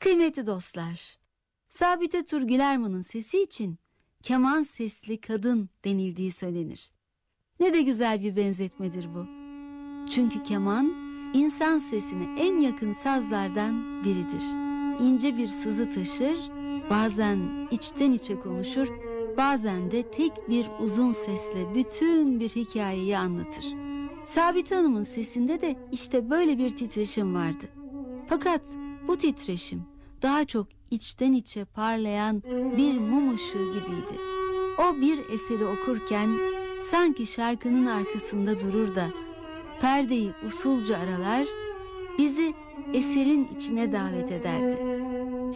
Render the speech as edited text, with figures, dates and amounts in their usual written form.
Kıymetli dostlar, Sabite Turgülerman'ın sesi için keman sesli kadın denildiği söylenir. Ne de güzel bir benzetmedir bu. Çünkü keman, insan sesine en yakın sazlardan biridir. İnce bir sızı taşır, bazen içten içe konuşur, bazen de tek bir uzun sesle bütün bir hikayeyi anlatır. Sabite Hanım'ın sesinde de işte böyle bir titreşim vardı. Fakat bu titreşim daha çok içten içe parlayan bir mum ışığı gibiydi. O bir eseri okurken sanki şarkının arkasında durur da perdeyi usulca aralar, bizi eserin içine davet ederdi.